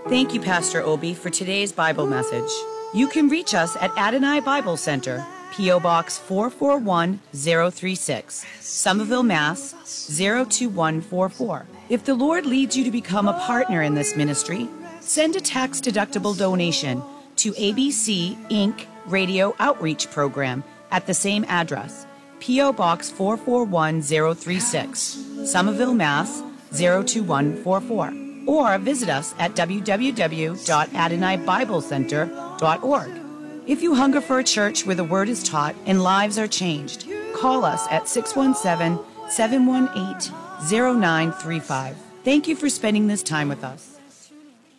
Thank you, Pastor Obi, for today's Bible message. You can reach us at Adonai Bible Center, P.O. Box 441036, Somerville, Mass. 02144. If the Lord leads you to become a partner in this ministry, send a tax-deductible donation to ABC Inc. Radio Outreach Program at the same address, P.O. Box 441036, Somerville, Mass. 02144. Or visit us at www.AdonaiBibleCenter.org. If you hunger for a church where the Word is taught and lives are changed, call us at 617-718-0935. Thank you for spending this time with us.